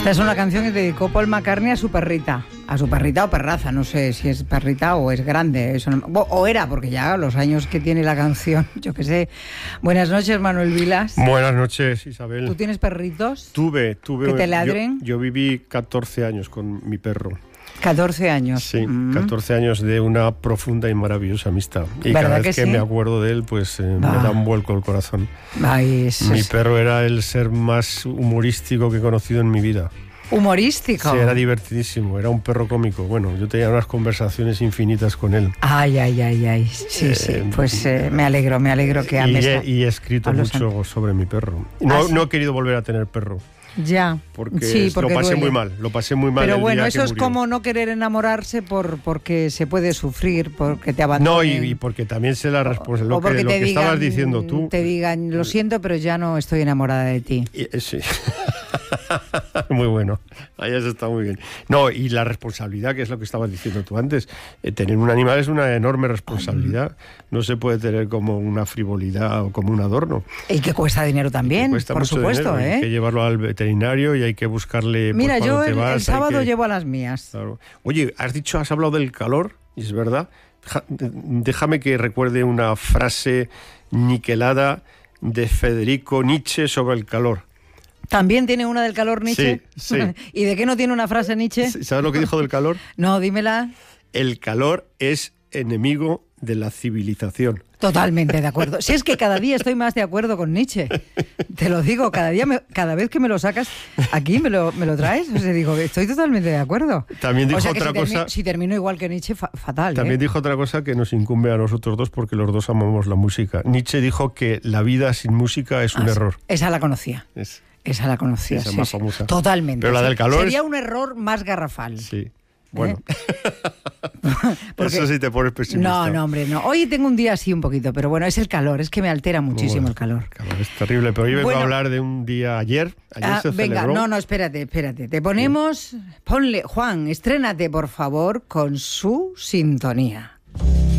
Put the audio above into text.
Esta es una canción que dedicó Paul McCartney a su perrita o perraza, no sé si es perrita o es grande, eso no, o era, porque ya los años que tiene la canción, yo qué sé. Buenas noches, Manuel Vilas. Buenas noches, Isabel. ¿Tú tienes perritos? Tuve. ¿Que te ladren? Yo viví 14 años con mi perro. 14 años. Sí, 14 años de una profunda y maravillosa amistad. Y cada vez que me acuerdo de él, pues me da un vuelco el corazón. Mi perro era el ser más humorístico que he conocido en mi vida. ¿Humorístico? Sí, era divertidísimo, era un perro cómico. Bueno, yo tenía unas conversaciones infinitas con él. Ay. Sí, pues me alegro que ames. Y he escrito mucho sobre mi perro. No he querido volver a tener perro. Ya, porque lo pasé muy mal. Pero bueno, eso es murió. Como no querer enamorarse porque se puede sufrir, porque te abandonen. No, y porque también sé la responsabilidad. Lo que estabas diciendo tú. Te digan, lo siento, pero ya no estoy enamorada de ti. Sí. Muy bueno, ahí has estado muy bien. No, y la responsabilidad, que es lo que estabas diciendo tú antes. Tener un animal es una enorme responsabilidad. No se puede tener como una frivolidad o como un adorno. Y que cuesta dinero también, por supuesto. Hay que llevarlo al veterinario y hay que buscarle. Mira, yo el sábado llevo a las mías. Claro. Oye, has hablado del calor, y es verdad. Déjame que recuerde una frase niquelada de Federico Nietzsche sobre el calor. ¿También tiene una del calor Nietzsche? Sí. ¿Y de qué no tiene una frase Nietzsche? ¿Sabes lo que dijo del calor? No, dímela. El calor es enemigo de la civilización. Totalmente de acuerdo. Si es que cada día estoy más de acuerdo con Nietzsche. Te lo digo, cada vez que me lo sacas aquí, me lo traes. O sea, digo, estoy totalmente de acuerdo. También dijo otra cosa. Si termino igual que Nietzsche, fatal. También dijo otra cosa que nos incumbe a nosotros dos porque los dos amamos la música. Nietzsche dijo que la vida sin música es un error. Esa la conocía. Esa la conocía. Esa es más famosa. Totalmente. Pero la del calor sería un error más garrafal. Sí. Bueno, eso sí te pones pesimista. No, hombre, no. Hoy tengo un día así un poquito, pero bueno, es el calor, es que me altera muchísimo el calor. Es terrible, pero hoy vengo a hablar de un día ayer se venga, celebró. No, espérate. Te ponemos, ponle, Juan, estrénate por favor con su sintonía.